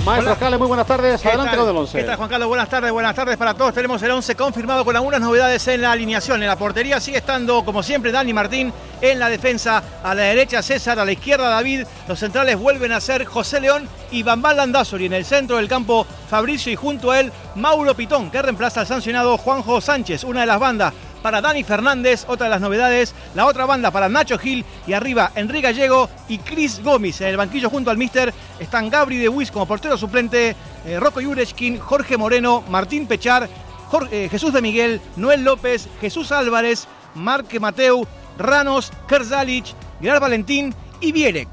Maestro Escale, muy buenas tardes. Adelante con el 11. ¿Qué tal, Juan Carlos? Buenas tardes para todos. Tenemos el 11 confirmado con algunas novedades en la alineación. En la portería sigue estando, como siempre, Dani Martín. En la defensa, a la derecha César, a la izquierda David. Los centrales vuelven a ser José León y Bambán Landázuri. En el centro del campo, Fabricio, y junto a él, Mauro Pitón, que reemplaza al sancionado Juanjo Sánchez. Una de las bandas para Dani Fernández, otra de las novedades, la otra banda para Nacho Gil, y arriba Enrique Gallego y Cris Gómez. En el banquillo junto al míster están Gabri de Wiz como portero suplente, Rocco Jurečkin, Jorge Moreno, Martín Pechar, Jesús de Miguel, Noel López, Jesús Álvarez, Marque Mateu, Ranos, Kerzalic, Gerard Valentín y Bierek.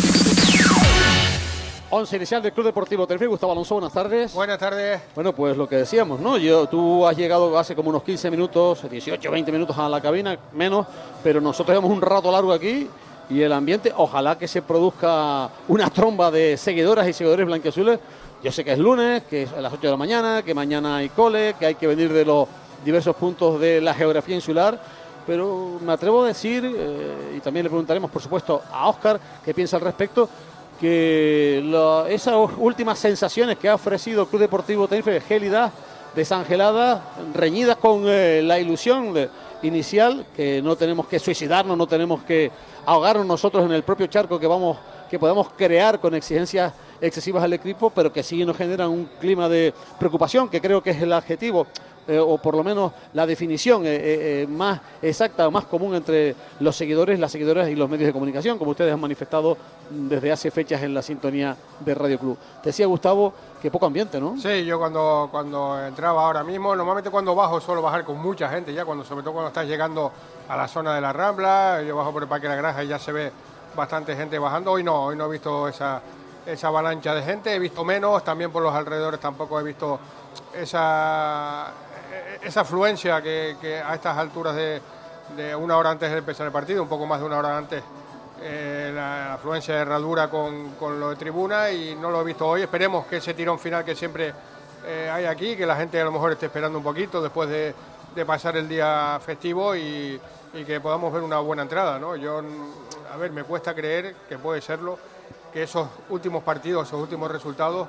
11 inicial del Club Deportivo Tenerife. Gustavo Alonso, buenas tardes. Buenas tardes. Bueno, pues lo que decíamos, ¿no? Tú has llegado hace como unos 15 minutos, 18, 20 minutos a la cabina, menos, pero nosotros llevamos un rato largo aquí y el ambiente, ojalá que se produzca una tromba de seguidoras y seguidores blanquiazules. Yo sé que es lunes, que es a las 8 de la mañana, que mañana hay cole, que hay que venir de los diversos puntos de la geografía insular, pero me atrevo a decir, y también le preguntaremos, por supuesto, a Óscar qué piensa al respecto, que esas últimas sensaciones que ha ofrecido el Club Deportivo Tenerife, gélidas, desangeladas, reñidas con la ilusión inicial, que no tenemos que suicidarnos, no tenemos que ahogarnos nosotros en el propio charco que podamos crear con exigencias excesivas al equipo, pero que sí nos generan un clima de preocupación, que creo que es el adjetivo, o por lo menos la definición más exacta o más común entre los seguidores, las seguidoras y los medios de comunicación, como ustedes han manifestado desde hace fechas en la sintonía de Radio Club. Decía Gustavo que poco ambiente, ¿no? Sí, yo cuando entraba ahora mismo, normalmente cuando bajo suelo bajar con mucha gente, ya sobre todo cuando estás llegando a la zona de la Rambla, yo bajo por el Parque de la Granja y ya se ve bastante gente bajando. Hoy no he visto esa avalancha de gente, he visto menos, también por los alrededores tampoco he visto esa afluencia que a estas alturas de una hora antes de empezar el partido, un poco más de una hora antes, la afluencia de herradura con lo de tribuna, y no lo he visto hoy. Esperemos que ese tirón final que siempre hay aquí, que la gente a lo mejor esté esperando un poquito después de pasar el día festivo y que podamos ver una buena entrada, ¿no? Me cuesta creer que puede serlo, que esos últimos partidos, esos últimos resultados,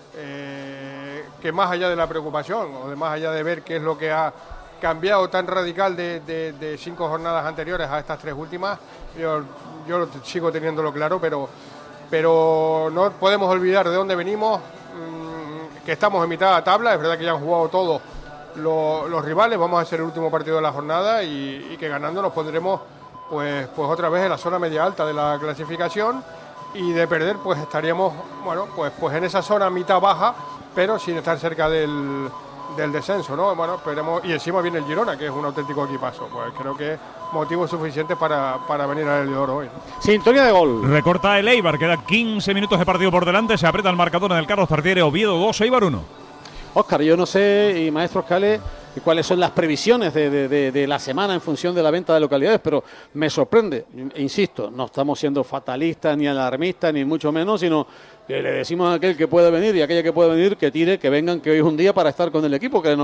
que más allá de la preocupación o de más allá de ver qué es lo que ha cambiado tan radical de 5 jornadas anteriores a estas 3 últimas, yo sigo teniéndolo claro, pero no podemos olvidar de dónde venimos, que estamos en mitad de la tabla. Es verdad que ya han jugado todos los rivales, vamos a ser el último partido de la jornada y que ganando nos pondremos pues otra vez en la zona media alta de la clasificación, y de perder pues estaríamos pues en esa zona mitad baja, pero sin estar cerca del descenso, ¿no? Bueno, esperemos, y encima viene el Girona, que es un auténtico equipazo. Pues creo que es motivo suficiente para venir al Heliodoro hoy, ¿no? Sintonía de gol. Recorta el Eibar, queda 15 minutos de partido por delante, se aprieta el marcador en el Carlos Tartiere. Oviedo 2, Eibar 1. Óscar, yo no sé, y Maestro Escale, cuáles son las previsiones de la semana en función de la venta de localidades, pero me sorprende, insisto, no estamos siendo fatalistas ni alarmistas ni mucho menos, sino que le decimos a aquel que puede venir y a aquella que puede venir que tire, que vengan, que hoy es un día para estar con el equipo, que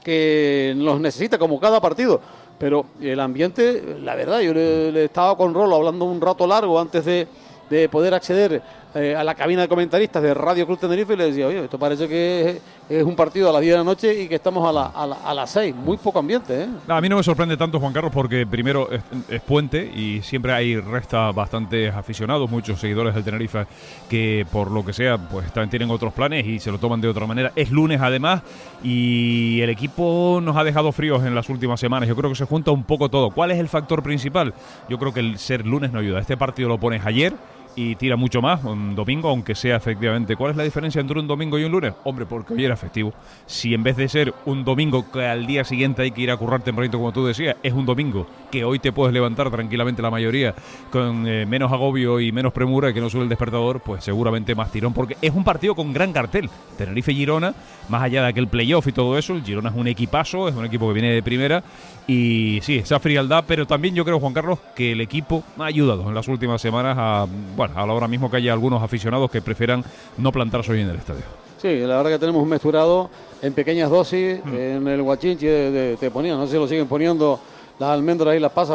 nos necesita como cada partido. Pero el ambiente, la verdad, yo le estaba con Rolo hablando un rato largo antes de poder acceder a la cabina de comentaristas de Radio Club Tenerife, y le decía, oye, esto parece que es un partido a las 10 de la noche y que estamos a las 6, muy poco ambiente, ¿eh? No, a mí no me sorprende tanto, Juan Carlos, porque primero es puente y siempre resta bastantes aficionados, muchos seguidores del Tenerife que por lo que sea pues también tienen otros planes y se lo toman de otra manera. Es lunes además y el equipo nos ha dejado fríos en las últimas semanas. Yo creo que se junta un poco todo. ¿Cuál es el factor principal? Yo creo que el ser lunes no ayuda. Este partido lo pones ayer y tira mucho más un domingo, aunque sea efectivamente. ¿Cuál es la diferencia entre un domingo y un lunes? Hombre, porque hoy era festivo. Si en vez de ser un domingo que al día siguiente hay que ir a currar tempranito, como tú decías, es un domingo que hoy te puedes levantar tranquilamente la mayoría con menos agobio y menos premura, que no suele el despertador, pues seguramente más tirón, porque es un partido con gran cartel. Tenerife-Girona, más allá de aquel playoff y todo eso, el Girona es un equipazo, es un equipo que viene de primera y sí, esa frialdad, pero también yo creo, Juan Carlos, que el equipo ha ayudado en las últimas semanas a la hora mismo que haya algunos aficionados que prefieran no plantarse hoy en el estadio. Sí, la verdad que tenemos un mesturado en pequeñas dosis, en el guachinche te ponían, no sé si lo siguen poniendo, las almendras y las pasas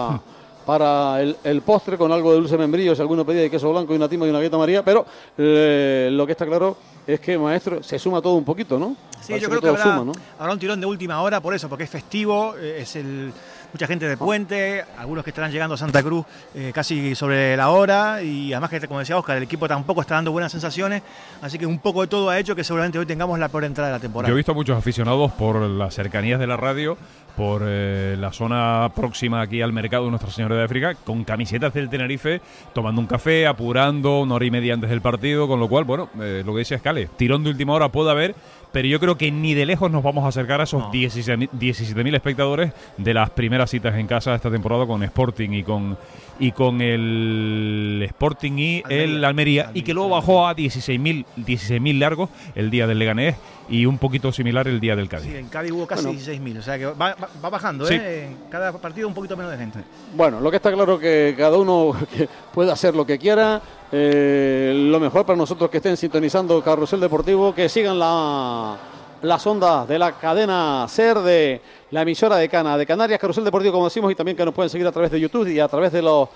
para el postre, con algo de dulce membrillo, si alguno pedía de queso blanco y una tima y una galleta María, pero lo que está claro es que, maestro, se suma todo un poquito, ¿no? Sí, Parece yo creo que todo habrá, suma, ¿no? habrá un tirón de última hora por eso, porque es festivo, mucha gente de puente, algunos que estarán llegando a Santa Cruz casi sobre la hora, y además que, como decía Óscar, el equipo tampoco está dando buenas sensaciones, así que un poco de todo ha hecho que seguramente hoy tengamos la peor entrada de la temporada. Yo he visto a muchos aficionados por las cercanías de la radio, por la zona próxima aquí al mercado de Nuestra Señora de África, con camisetas del Tenerife, tomando un café, apurando, 1 hora y media antes del partido, con lo cual, bueno, lo que decía Escale, tirón de última hora puede haber, pero yo creo que ni de lejos nos vamos a acercar a esos 17.000 espectadores de las primeras citas en casa esta temporada con Sporting y con el Sporting y el Almería, y que luego bajó a 16.000 largos el día del Leganés y un poquito similar el día del Cádiz. Sí, en Cádiz hubo casi 16.000, o sea que va bajando, sí. En cada partido un poquito menos de gente. Bueno, lo que está claro es que cada uno puede hacer lo que quiera. Lo mejor para nosotros que estén sintonizando Carrusel Deportivo, que sigan las ondas de la cadena SER de la emisora de Canarias, Carrusel Deportivo, como decimos, y también que nos pueden seguir a través de YouTube y a través de las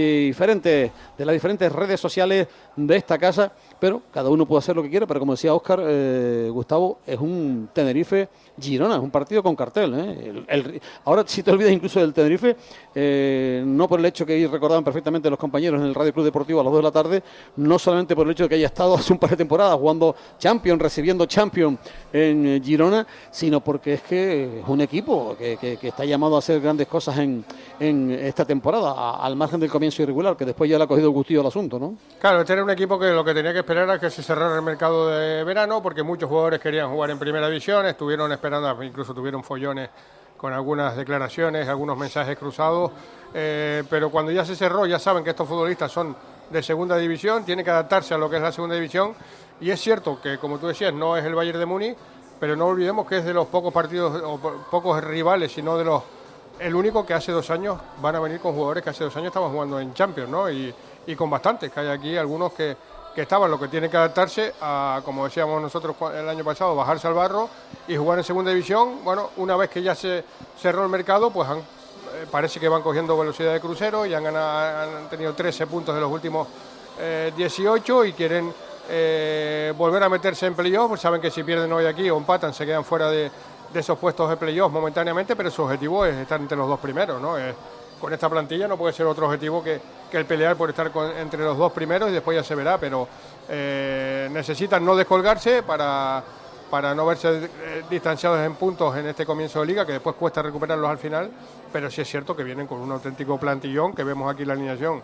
diferentes redes sociales de esta casa, pero cada uno puede hacer lo que quiera. Pero como decía Óscar, Gustavo, es un Tenerife-Girona, es un partido con cartel, ahora si te olvidas incluso del Tenerife, no por el hecho que recordaban perfectamente los compañeros en el Radio Club Deportivo a las 2 de la tarde, no solamente por el hecho de que haya estado hace un par de temporadas jugando Champions, recibiendo Champions en Girona, sino porque es que es un equipo que está llamado a hacer grandes cosas en esta temporada, al margen del comienzo irregular, que después ya le ha cogido gustillo al asunto, ¿no? Claro, este era un equipo que lo que tenía que esperar era que se cerrara el mercado de verano, porque muchos jugadores querían jugar en primera división, estuvieron esperando, incluso tuvieron follones con algunas declaraciones, algunos mensajes cruzados, pero cuando ya se cerró, ya saben que estos futbolistas son de segunda división, tienen que adaptarse a lo que es la segunda división, y es cierto que, como tú decías, no es el Bayern de Múnich, pero no olvidemos que es de los pocos partidos o pocos rivales, sino de el único que hace 2 años van a venir con jugadores que hace 2 años estaban jugando en Champions, ¿no? Y con bastantes, que hay aquí algunos que estaban, lo que tienen que adaptarse a, como decíamos nosotros el año pasado, bajarse al barro y jugar en segunda división. Bueno, una vez que ya se cerró el mercado, pues parece que van cogiendo velocidad de crucero y han tenido 13 puntos de los últimos 18 y quieren volver a meterse en playoff, pues saben que si pierden hoy aquí o empatan se quedan fuera de esos puestos de playoff momentáneamente, pero su objetivo es estar entre los 2 primeros, ¿no? Con esta plantilla no puede ser otro objetivo que el pelear por estar entre los 2 primeros, y después ya se verá, pero necesitan no descolgarse para no verse distanciados en puntos en este comienzo de liga, que después cuesta recuperarlos al final, pero sí es cierto que vienen con un auténtico plantillón, que vemos aquí la alineación.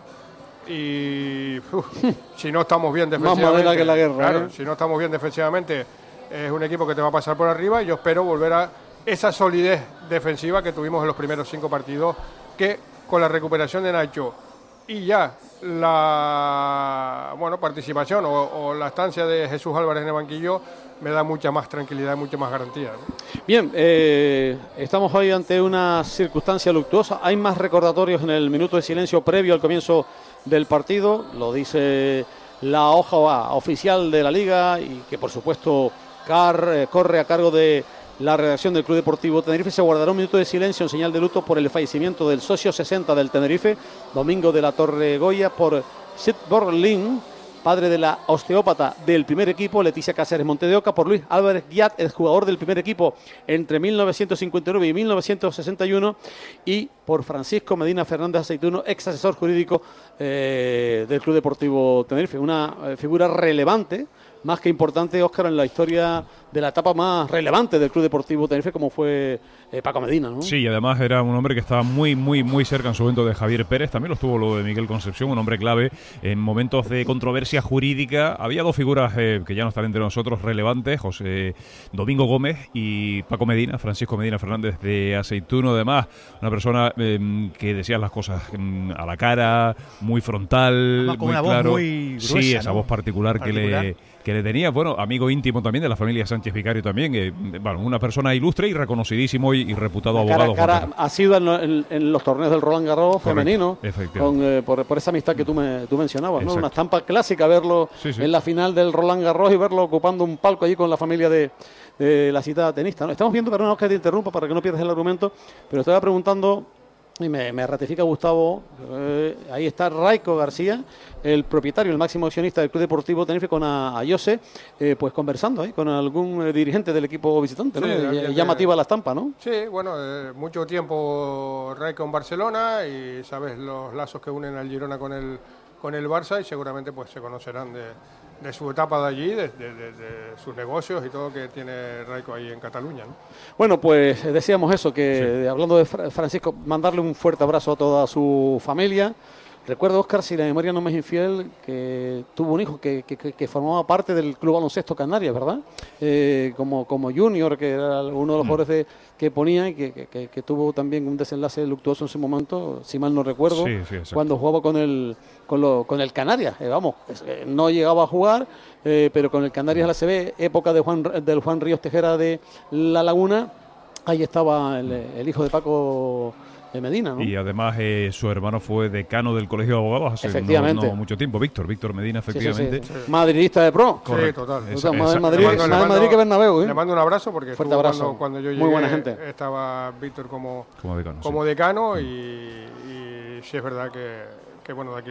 Y si no estamos bien defensivamente, más madera que la guerra, claro, si no estamos bien defensivamente, es un equipo que te va a pasar por arriba, y yo espero volver a esa solidez defensiva que tuvimos en los primeros 5 partidos, que con la recuperación de Nacho y ya la participación o la estancia de Jesús Álvarez en el banquillo me da mucha más tranquilidad y mucha más garantía, ¿no? Bien, estamos hoy ante una circunstancia luctuosa. Hay más recordatorios en el minuto de silencio previo al comienzo del partido, lo dice la hoja oficial de la Liga, y que por supuesto corre a cargo de la redacción del Club Deportivo Tenerife. Se guardará un minuto de silencio en señal de luto por el fallecimiento del socio 60 del Tenerife, Domingo de la Torre Goya, por Sid Borlin, padre de la osteópata del primer equipo, Leticia Cáceres Monte de Oca, por Luis Álvarez Guiat, el jugador del primer equipo entre 1959 y 1961, y por Francisco Medina Fernández Aceituno, ex asesor jurídico del Club Deportivo Tenerife. Una figura relevante, más que importante, Óscar, en la historia de la etapa más relevante del Club Deportivo Tenerife, como fue Paco Medina, ¿no? Sí, y además era un hombre que estaba muy, muy, muy cerca en su momento de Javier Pérez. También lo estuvo lo de Miguel Concepción, un hombre clave en momentos de controversia jurídica. Había 2 figuras que ya no están entre nosotros relevantes, Domingo Gómez y Paco Medina, Francisco Medina Fernández de Aceituno. Además, una persona que decía las cosas a la cara, muy frontal, además, con muy una claro. Voz muy gruesa, sí, esa ¿no? voz particular que le tenía, bueno, amigo íntimo también de la familia Sánchez Vicario también, una persona ilustre y reconocidísimo y reputado abogado. Ha sido en los torneos del Roland Garros femenino, por esa amistad que tú mencionabas, ¿no? Una estampa clásica verlo en la final del Roland Garros y verlo ocupando un palco allí con la familia de la citada tenista, ¿no? Estamos viendo, perdón, que te interrumpa para que no pierdas el argumento, pero estaba preguntando Y me ratifica Gustavo, ahí está Raico García, el propietario, el máximo accionista del Club Deportivo Tenerife, con a Jose, pues conversando ahí con algún dirigente del equipo visitante, ¿no? Sí, Llamativa la estampa, ¿no? Sí, bueno, mucho tiempo Raico en Barcelona y sabes los lazos que unen al Girona con el Barça, y seguramente pues se conocerán de su etapa de allí, de sus negocios y todo que tiene Raico ahí en Cataluña, ¿no? Bueno, pues decíamos eso, que hablando de Francisco, mandarle un fuerte abrazo a toda su familia. Recuerdo, Óscar, si la memoria no me es infiel, que tuvo un hijo que formaba parte del Club Baloncesto Canarias, ¿verdad? Como junior, que era uno de los jugadores que ponía y que tuvo también un desenlace luctuoso en su momento, si mal no recuerdo, cuando jugaba con el Canarias. No llegaba a jugar, pero con el Canarias la CB, época del Juan Ríos Tejera de La Laguna, ahí estaba el hijo de Paco de Medina, ¿no? Y además su hermano fue decano del Colegio de Abogados hace no mucho tiempo, Víctor Medina, efectivamente. Sí. Madridista de pro. Correcto. Sí, total. Más Madrid que Bernabéu. Le mando un abrazo porque fuerte abrazo. Cuando yo llegué, muy buena gente. Estaba Víctor como decano y sí es verdad que bueno, de aquí